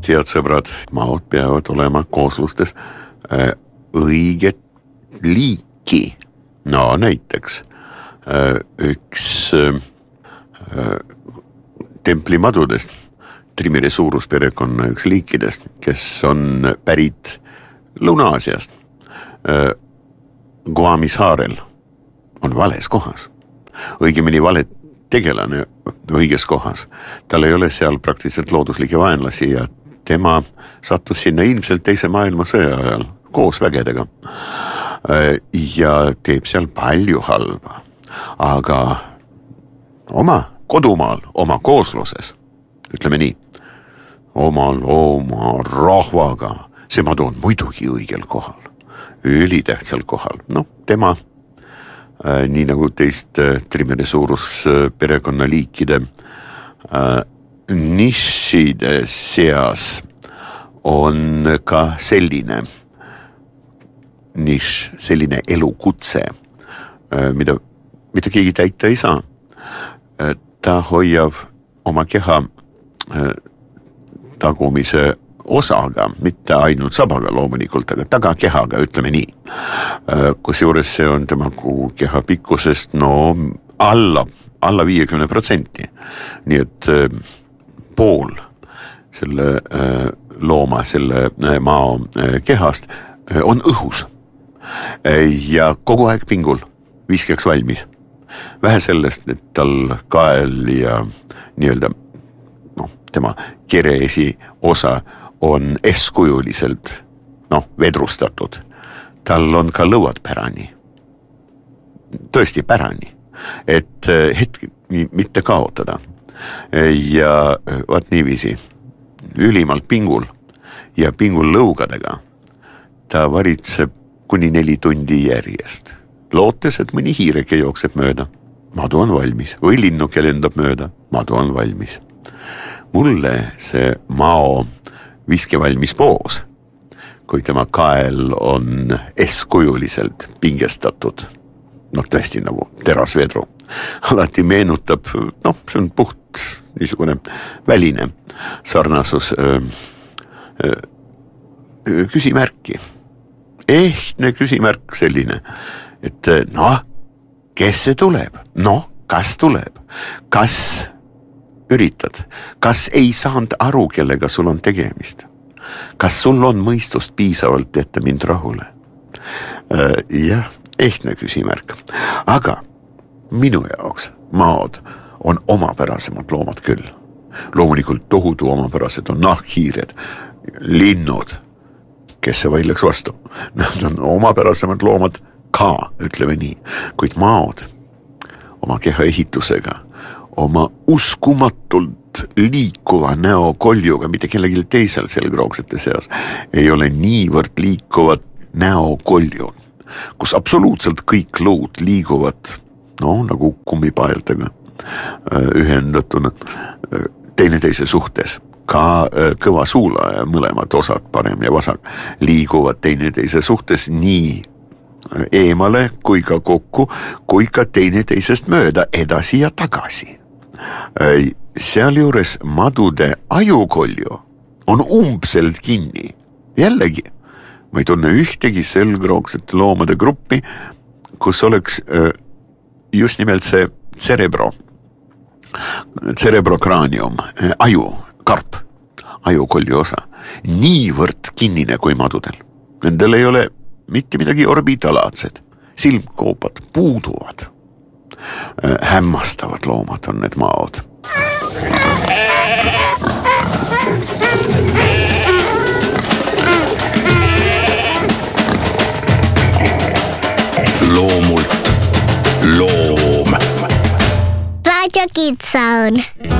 head sõbrad, maod peavad olema kooslustes õiget liiki. No näiteks üks templimadudest, Trimiri suurusperekonna üks liikidest, kes on pärit Lõuna-Aasiast, Guami saarel, on vales kohas. Õigemini vale tegelane õiges kohas. Tal ei ole seal praktiliselt looduslikke vaenlasi ja tema sattus sinna ilmselt teise maailmasõja ajal koos vägedega ja teeb seal palju halba. Aga oma kodumaal, oma koosluses, ütleme nii, oma rahvaga, see madu on muidugi õigel kohal, ülitähtsal kohal. No tema, nii nagu teist Trimeri suurus perekonnaliikide nišide seas on ka selline niš, selline elukutse, mida keegi täita ei saa. Ta hoiab oma keha tagumise osaga, mitte ainult sabaga loomulikult, aga tagakehaga, ütleme nii. Kusjuures see on tema keha pikkusest alla 50%. Nii et pool selle looma, selle mao kehast on õhus. Ja kogu aeg pingul, viskeks valmis. Vähe sellest, et tal kael ja nii-öelda tema kereesi osa on eskujuliselt vedrustatud. Tal on ka lõuad pärani. Tõesti pärani, et hetk mitte kaotada. Ja vaat niiviisi, ülimalt pingul ja pingul lõugadega ta varitseb kuni 4 tundi järjest. Lootes, et mõni hiireke jookseb mööda, madu on valmis, või linnuke lendab mööda, madu on valmis. Mulle see mao viskevalmis poos, kui tema kael on eskujuliselt pingestatud, tõesti nagu terasvedru, alati meenutab, see on puht niisugune väline sarnasus küsimärki. Ehtne küsimärk selline, et kes see tuleb? Kas tuleb? Kas üritad? Kas ei saanud aru, kellega sul on tegemist? Kas sul on mõistust piisavalt jätta mind rahule? Jah, ehtne küsimärk. Aga minu jaoks maod on omapärasemad loomad küll. Loomulikult tohutu omapärased on nahkhiired, linnud, kes see vaidleks vastu. Nad on omapärasemad loomad ka, ütleme nii, kuid maod oma keha ehitusega, oma uskumatult liikuva näokoljuga, mitte kellelgi teisel selgroogsete seas, ei ole niivõrd liikuvad näokoljud, kus absoluutselt kõik luud liiguvad, nagu kummipaeltega ühendatuna teineteise suhtes. Ka kõva suulaja mõlemad osad, parem ja vasak, liiguvad teineteise suhtes nii eemale kui ka kokku, kui ka teineteisest mööda, edasi ja tagasi. Seal juures madude ajukolju on umbselt kinni. Jällegi, ma ei tunne ühtegi selgroogsete loomade gruppi, kus oleks just nimelt see cerebrokraanium, ajukarp, ajukolju osa, niivõrd kinnine kui madudel. Nendel ei ole mitte midagi orbitalaadset, silmkoopad puuduvad. Hämmastavad loomad on need maod. Loomult loom. Radio Kidsoon.